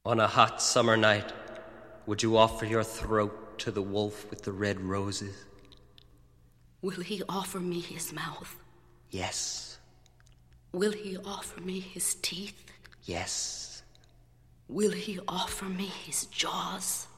On a hot summer night, would you offer your throat to the wolf with the red roses? Will he offer me his mouth? Yes. Will he offer me his teeth? Yes. Will he offer me his jaws?